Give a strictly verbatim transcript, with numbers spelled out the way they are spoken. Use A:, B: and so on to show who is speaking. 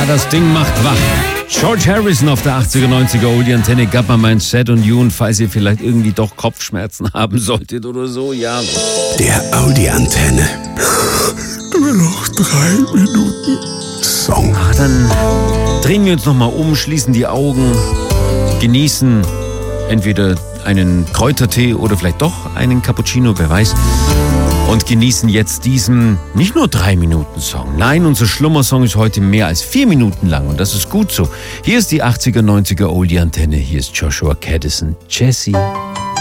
A: Ja, das Ding macht wach. George Harrison auf der achtziger, neunziger Oldie-Antenne. Gab mal mein Set und You. Und falls ihr vielleicht irgendwie doch Kopfschmerzen haben solltet oder so, ja.
B: Der Audi-Antenne. Nur noch drei Minuten Song.
A: Ach, dann drehen wir uns nochmal um, schließen die Augen, genießen entweder einen Kräutertee oder vielleicht doch einen Cappuccino, wer weiß. Und genießen jetzt diesen nicht nur drei Minuten Song. Nein, unser Schlummersong ist heute mehr als vier Minuten lang und das ist gut so. Hier ist die achtziger, neunziger Oldie-Antenne. Hier ist Joshua Caddison. Jessie.